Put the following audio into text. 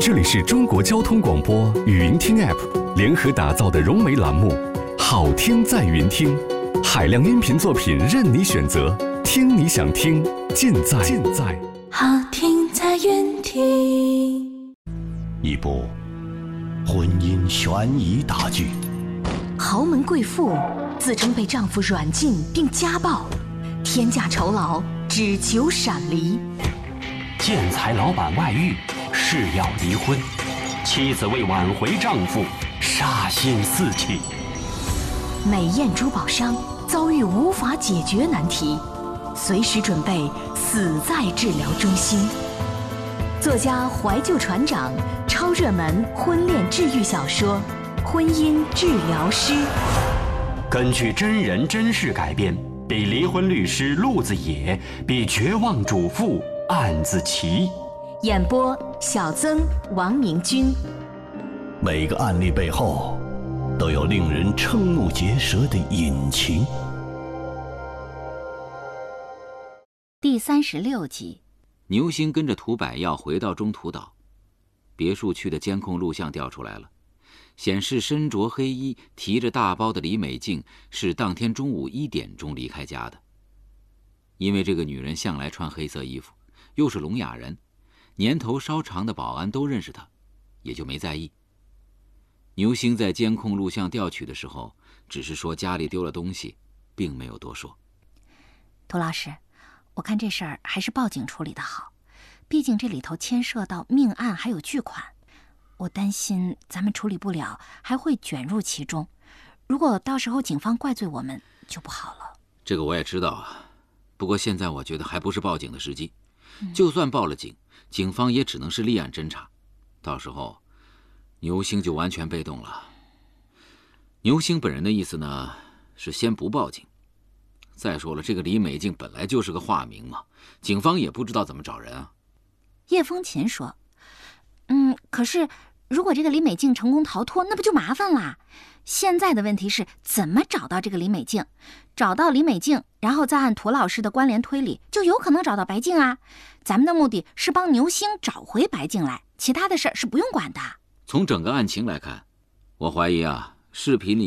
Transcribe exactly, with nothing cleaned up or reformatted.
这里是中国交通广播语音听 App 联合打造的融媒栏目，好听在云听，海量音频作品任你选择，听你想听，尽在尽在好听在云听。 一部婚姻悬疑大剧， 豪门贵妇自称被丈夫软禁并家暴，天价酬劳只求闪离。 建材老板外遇，誓要离婚，妻子为挽回丈夫杀心四起。 美艳珠宝商遭遇无法解决难题，随时准备死在治疗中心。作家怀旧船长超热门婚恋治愈小说《婚姻治疗师》， 根据真人真事改编，比离婚律师陆子野，比绝望主妇案子齐。 演播小曾、王明君。 每个案例背后都有令人瞠目结舌的隐情。 第三十六集， 牛星跟着涂百耀回到中途岛，别墅区的监控录像调出来了，显示身着黑衣、提着大包的李美静是当天中午一点钟离开家的。因为这个女人向来穿黑色衣服，又是聋哑人，年头稍长的保安都认识她，也就没在意。牛星在监控录像调取的时候，只是说家里丢了东西，并没有多说。 涂老师，我看这事儿还是报警处理的好，毕竟这里头牵涉到命案还有巨款，我担心咱们处理不了，还会卷入其中。如果到时候警方怪罪我们，就不好了。 这个我也知道啊，不过现在我觉得还不是报警的时机。嗯、就算报了警，警方也只能是立案侦查，到时候牛星就完全被动了。牛星本人的意思呢，是先不报警。再说了，这个李美静本来就是个化名嘛，警方也不知道怎么找人啊。 叶风琴说：“嗯，可是如果这个李美静成功逃脱，那不就麻烦啦？现在的问题是怎么找到这个李美静？找到李美静，然后再按涂老师的关联推理，就有可能找到白静啊。咱们的目的是帮牛星找回白静来，其他的事儿是不用管的。” 从整个案情来看，我怀疑啊，视频里